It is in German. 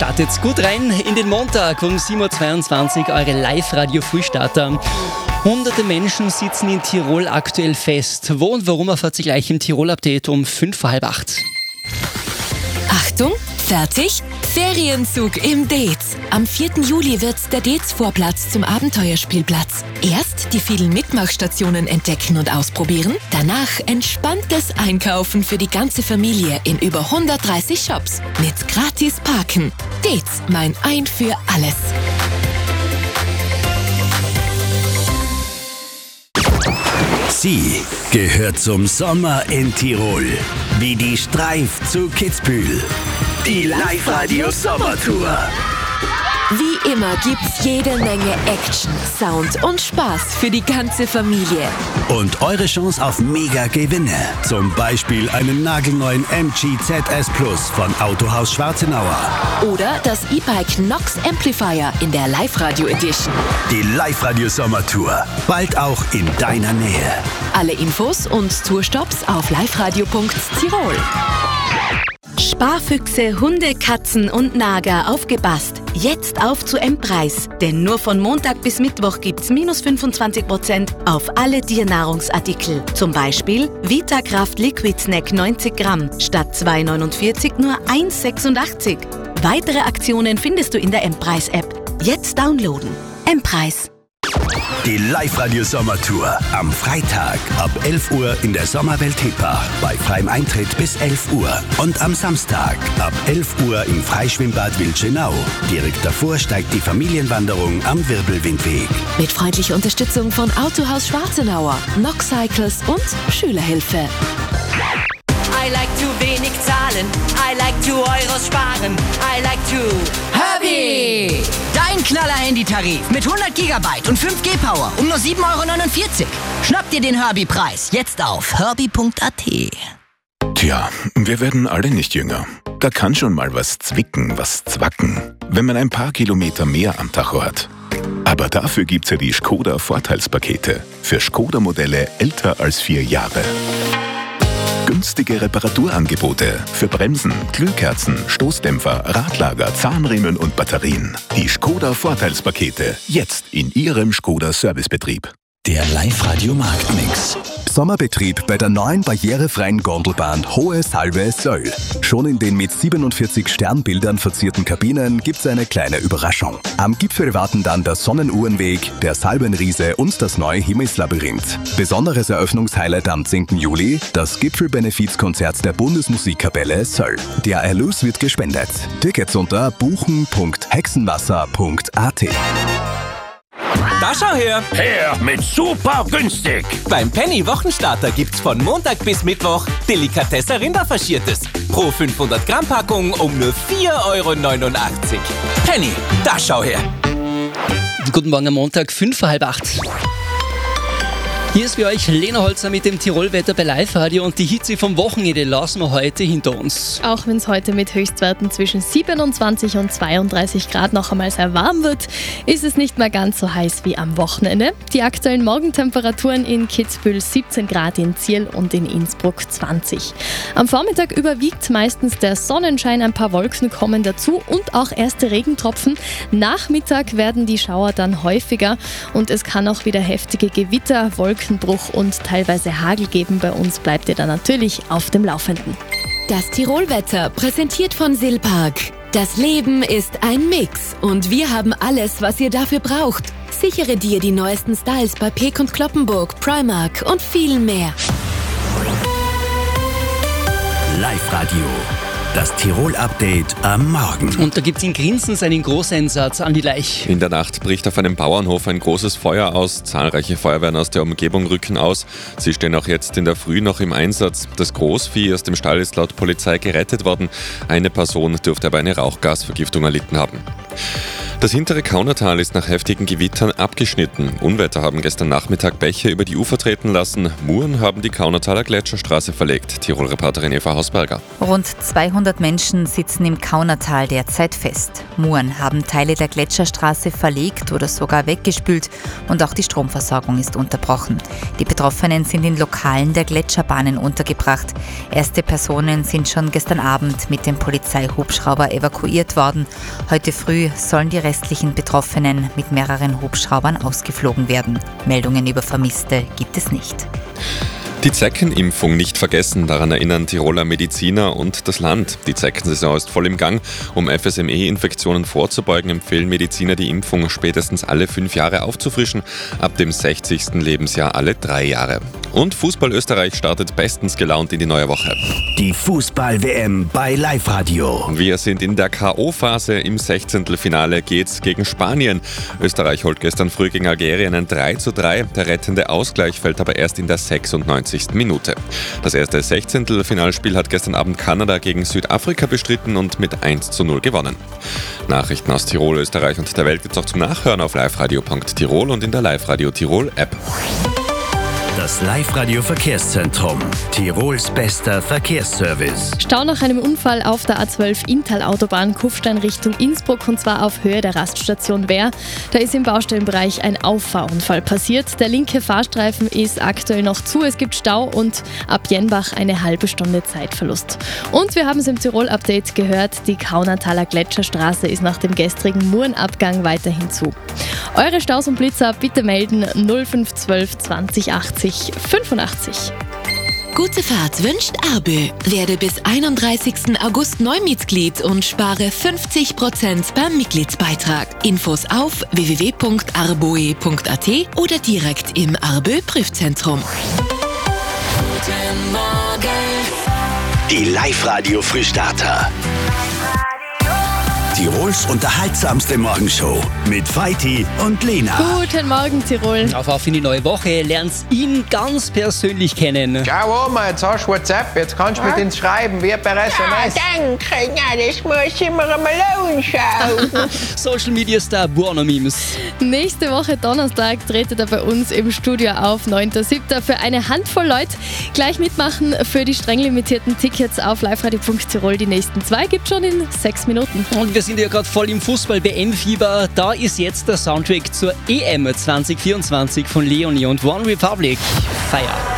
Startet gut rein in den Montag um 7.22 Uhr, eure Live-Radio-Frühstarter. Hunderte Menschen sitzen in Tirol aktuell fest. Wo und warum erfahrt ihr gleich im Tirol-Update um 7:45. Achtung, fertig? Ferienzug im Dez. Am 4. Juli wird der Dez-Vorplatz zum Abenteuerspielplatz. Erst die vielen Mitmachstationen entdecken und ausprobieren, danach entspanntes Einkaufen für die ganze Familie in über 130 Shops mit gratis Parken. Dez, mein Ein für alles. Sie gehört zum Sommer in Tirol, wie die Streif zu Kitzbühel. Die Live-Radio-Sommertour. Wie immer gibt's jede Menge Action, Sound und Spaß für die ganze Familie. Und eure Chance auf Mega-Gewinne. Zum Beispiel einen nagelneuen MG ZS Plus von Autohaus Schwarzenauer. Oder das E-Bike Nox Amplifier in der Live-Radio Edition. Die Live-Radio-Sommertour. Bald auch in deiner Nähe. Alle Infos und Tourstops auf liveradio.tirol. Sparfüchse, Hunde, Katzen und Nager aufgepasst. Jetzt auf zu M-Preis. Denn nur von Montag bis Mittwoch gibt's minus 25% auf alle Tiernahrungsartikel. Zum Beispiel Vitakraft Liquid Snack 90 Gramm statt 2,49 nur 1,86. Weitere Aktionen findest du in der M-Preis-App. Jetzt downloaden. M-Preis. Die Live-Radio-Sommertour am Freitag ab 11 Uhr in der Sommerwelt Hebach bei freiem Eintritt bis 11 Uhr. Und am Samstag ab 11 Uhr im Freischwimmbad Wildschönau. Direkt davor steigt die Familienwanderung am Wirbelwindweg. Mit freundlicher Unterstützung von Autohaus Schwarzenauer, Nox Cycles und Schülerhilfe. I like to wenig zahlen, I like to Euros sparen, I like to Herbie! Dein Knaller-Handytarif mit 100 GB und 5G Power um nur 7,49 €. Schnapp dir den Herbie-Preis jetzt auf herbie.at. Tja, wir werden alle nicht jünger. Da kann schon mal was zwicken, was zwacken, wenn man ein paar Kilometer mehr am Tacho hat. Aber dafür gibt's ja die Skoda-Vorteilspakete für Skoda-Modelle älter als 4 Jahre. Günstige Reparaturangebote für Bremsen, Glühkerzen, Stoßdämpfer, Radlager, Zahnriemen und Batterien. Die Skoda-Vorteilspakete jetzt in Ihrem Skoda-Servicebetrieb. Der Live-Radio-Marktmix. Sommerbetrieb bei der neuen barrierefreien Gondelbahn Hohe Salve-Söll. Schon in den mit 47 Sternbildern verzierten Kabinen gibt's eine kleine Überraschung. Am Gipfel warten dann der Sonnenuhrenweg, der Salbenriese und das neue Himmelslabyrinth. Besonderes Eröffnungshighlight am 10. Juli, das Gipfelbenefizkonzert der Bundesmusikkapelle Söll. Der Erlös wird gespendet. Tickets unter buchen.hexenwasser.at. Da schau her! Her mit super günstig! Beim Penny Wochenstarter gibt's von Montag bis Mittwoch Delikatesse Rinderfaschiertes. Pro 500 Gramm Packung um nur 4,89 €. Penny, da schau her! Guten Morgen am Montag, 7:45. Hier ist für euch Lena Holzer mit dem Tirolwetter bei Live-Radio und die Hitze vom Wochenende lassen wir heute hinter uns. Auch wenn es heute mit Höchstwerten zwischen 27 und 32 Grad noch einmal sehr warm wird, ist es nicht mehr ganz so heiß wie am Wochenende. Die aktuellen Morgentemperaturen in Kitzbühel 17 Grad, in Zierl und in Innsbruck 20. Am Vormittag überwiegt meistens der Sonnenschein, ein paar Wolken kommen dazu und auch erste Regentropfen. Nachmittag werden die Schauer dann häufiger und es kann auch wieder heftige Gewitter, Wolkenbruch und teilweise Hagel geben. Bei uns bleibt ihr dann natürlich auf dem Laufenden. Das Tirolwetter präsentiert von Silpark. Das Leben ist ein Mix und wir haben alles, was ihr dafür braucht. Sichere dir die neuesten Styles bei Peek & Cloppenburg, Primark und viel mehr. Live-Radio. Das Tirol-Update am Morgen. Und da gibt es in Grinsens einen Großeinsatz an die Laich. In der Nacht bricht auf einem Bauernhof ein großes Feuer aus. Zahlreiche Feuerwehren aus der Umgebung rücken aus. Sie stehen auch jetzt in der Früh noch im Einsatz. Das Großvieh aus dem Stall ist laut Polizei gerettet worden. Eine Person dürfte aber eine Rauchgasvergiftung erlitten haben. Das hintere Kaunertal ist nach heftigen Gewittern abgeschnitten. Unwetter haben gestern Nachmittag Bäche über die Ufer treten lassen. Muren haben die Kaunertaler Gletscherstraße verlegt. Tirol-Reporterin Eva Hausberger. Rund 200 Menschen sitzen im Kaunertal derzeit fest. Muren haben Teile der Gletscherstraße verlegt oder sogar weggespült und auch die Stromversorgung ist unterbrochen. Die Betroffenen sind in Lokalen der Gletscherbahnen untergebracht. Erste Personen sind schon gestern Abend mit dem Polizeihubschrauber evakuiert worden. Heute früh sollen die restlichen Betroffenen mit mehreren Hubschraubern ausgeflogen werden. Meldungen über Vermisste gibt es nicht. Die Zeckenimpfung nicht vergessen, daran erinnern Tiroler Mediziner und das Land. Die Zeckensaison ist voll im Gang. Um FSME-Infektionen vorzubeugen, empfehlen Mediziner, die Impfung spätestens alle 5 Jahre aufzufrischen, ab dem 60. Lebensjahr alle 3 Jahre. Und Fußball Österreich startet bestens gelaunt in die neue Woche. Die Fußball-WM bei Live-Radio. Wir sind in der K.O.-Phase. Im 16. Finale geht's gegen Spanien. Österreich holt gestern früh gegen Algerien ein 3:3. Der rettende Ausgleich fällt aber erst in der 96. Minute. Das erste 16. Finalspiel hat gestern Abend Kanada gegen Südafrika bestritten und mit 1:0 gewonnen. Nachrichten aus Tirol, Österreich und der Welt gibt's auch zum Nachhören auf liveradio.tirol und in der Live-Radio Tirol App. Das Live-Radio Verkehrszentrum. Tirols bester Verkehrsservice. Stau nach einem Unfall auf der A12 Inntal-Autobahn Kufstein Richtung Innsbruck und zwar auf Höhe der Raststation Wehr. Da ist im Baustellenbereich ein Auffahrunfall passiert. Der linke Fahrstreifen ist aktuell noch zu. Es gibt Stau und ab Jenbach eine halbe Stunde Zeitverlust. Und wir haben es im Tirol-Update gehört, die Kaunertaler Gletscherstraße ist nach dem gestrigen Murenabgang weiterhin zu. Eure Staus und Blitzer bitte melden 0512 20 80 85. Gute Fahrt wünscht Arbö. Werde bis 31. August Neumitglied und spare 50% beim Mitgliedsbeitrag. Infos auf www.arboe.at oder direkt im Arbö Prüfzentrum. Guten Morgen. Die Live-Radio Frühstarter. Tirols unterhaltsamste Morgenshow mit Feiti und Lena. Guten Morgen, Tirol. Auf in die neue Woche. Lernst ihn ganz persönlich kennen. Schau Oma, jetzt hast du WhatsApp, jetzt kannst du mit uns schreiben, wie per SMS. Danke, das muss ich mir einmal anschauen. Social Media Star Buono Memes. Nächste Woche Donnerstag tretet er bei uns im Studio auf, 9.7. für eine Handvoll Leute. Gleich mitmachen für die streng limitierten Tickets auf liveradio.tirol. Die nächsten 2 gibt es schon in 6 Minuten. Und wir sind ja gerade voll im Fußball-WM-Fieber. Da ist jetzt der Soundtrack zur EM 2024 von Leonie und One Republic. Feier.